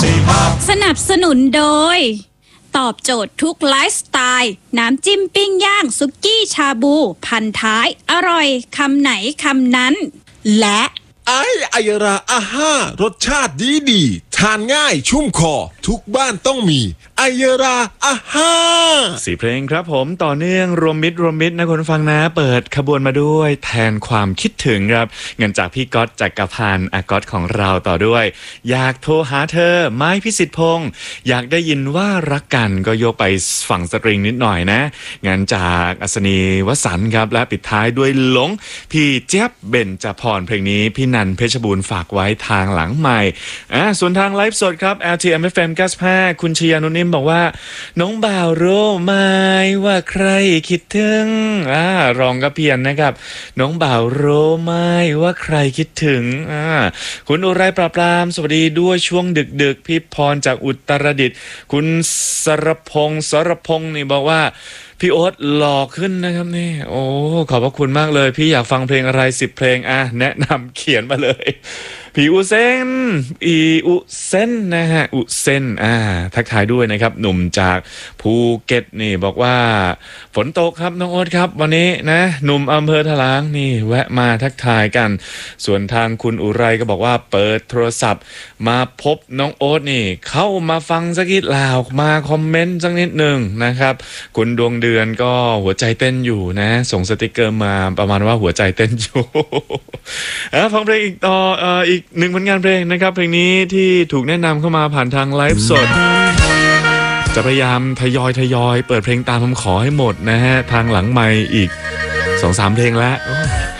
สนับสนุนโดยตอบโจทย์ทุกไลฟ์สไตล์น้ำจิ้มปิ้งย่างสุกี้ชาบูพันท้ายอร่อยคำไหนคำนั้นและไอยราอาห้ารสชาติดีทานง่ายชุ่มคอทุกบ้านต้องมีไอยราอาห้า 4 เพลงครับผมต่อเนื่องรวมมิตรนะคุณฟังนะเปิดขบวนมาด้วยแทนความคิดถึงครับเงินจากพี่ก๊อตจักรพันธ์ก๊อตของเราต่อด้วยอยากโทรหาเธอไม้พิสิทธิ์พงษ์อยากได้ยินว่ารักกันก็โยกไปฝั่งสตริงนิดหน่อยนะงานจากอัศนีวสันต์ครับและปิดท้ายด้วยหลงพี่เจี๊ยบเบญจพรเพลงนี้พี่นันเพชรบูรณ์ฝากไว้ทางหลังใหม่ส่วนทางไลฟ์สดครับ LTM FM 95คุณชยานุนิ่มบอกว่าน้องบ่าวรู้ไหมว่าใครคิดถึงรองกระเพียนนะครับน้องบ่าวรู้ไหมว่าใครคิดถึงคุณอุไรปราบปรามสวัสดีด้วยช่วงดึกพี่พรจากอุตรดิตถ์คุณสรพงษ์นี่บอกว่าพี่โอ๊ตหล่อขึ้นนะครับนี่โอ้ขอบพระคุณมากเลยพี่อยากฟังเพลงอะไร10 เพลงแนะนำเขียนมาเลยพี่อุเซนนะฮะอุเซนทักทายด้วยนะครับหนุ่มจากภูเก็ตนี่บอกว่าฝนตกครับน้องโอ๊ตครับวันนี้นะหนุ่มอำเภอถลางนี่แวะมาทักทายกันส่วนทางคุณอุไรก็บอกว่าเปิดโทรศัพท์มาพบน้องโอ๊ตนี่เข้ามาฟังสักนิดแล้วมาคอมเมนต์สักนิดหนึ่งนะครับคุณดวงเดือนก็หัวใจเต้นอยู่นะส่งสติกเกอร์มาประมาณว่าหัวใจเต้นอยู่ ฟังเพลงอีกหนึ่งผลงานเพลงนะครับเพลงนี้ที่ถูกแนะนำเข้ามาผ่านทางไลฟ์สดจะพยายามทยอยเปิดเพลงตามคำขอให้หมดนะฮะทางหลังไมค์อีก 2-3 เพลงแล้ว